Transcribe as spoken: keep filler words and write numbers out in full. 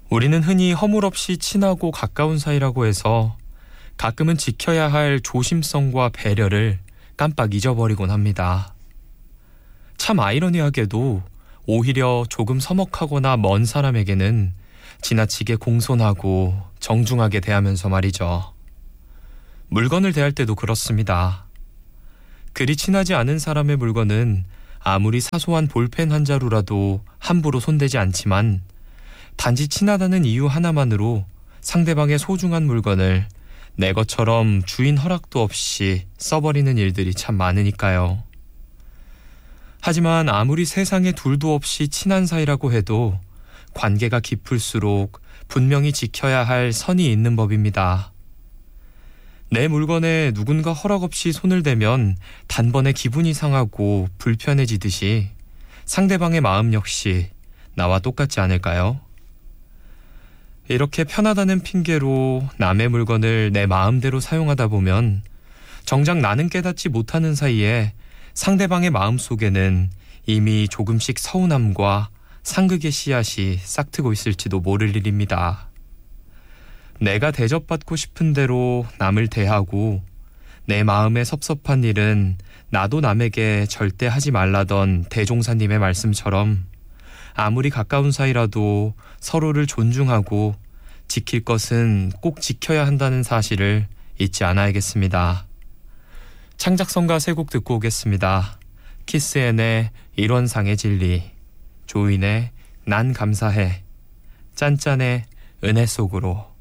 우리는 흔히 허물없이 친하고 가까운 사이라고 해서 가끔은 지켜야 할 조심성과 배려를 깜빡 잊어버리곤 합니다. 참 아이러니하게도 오히려 조금 서먹하거나 먼 사람에게는 지나치게 공손하고 정중하게 대하면서 말이죠. 물건을 대할 때도 그렇습니다. 그리 친하지 않은 사람의 물건은 아무리 사소한 볼펜 한 자루라도 함부로 손대지 않지만 단지 친하다는 이유 하나만으로 상대방의 소중한 물건을 내 것처럼 주인 허락도 없이 써버리는 일들이 참 많으니까요. 하지만 아무리 세상에 둘도 없이 친한 사이라고 해도 관계가 깊을수록 분명히 지켜야 할 선이 있는 법입니다. 내 물건에 누군가 허락 없이 손을 대면 단번에 기분이 상하고 불편해지듯이 상대방의 마음 역시 나와 똑같지 않을까요? 이렇게 편하다는 핑계로 남의 물건을 내 마음대로 사용하다 보면 정작 나는 깨닫지 못하는 사이에 상대방의 마음속에는 이미 조금씩 서운함과 상극의 씨앗이 싹트고 있을지도 모를 일입니다. 내가 대접받고 싶은 대로 남을 대하고 내 마음에 섭섭한 일은 나도 남에게 절대 하지 말라던 대종사님의 말씀처럼 아무리 가까운 사이라도 서로를 존중하고 지킬 것은 꼭 지켜야 한다는 사실을 잊지 않아야겠습니다. 창작성가 세 곡 듣고 오겠습니다. 키스앤의 일원상의 진리, 조인의 난 감사해, 짠짠의 은혜 속으로.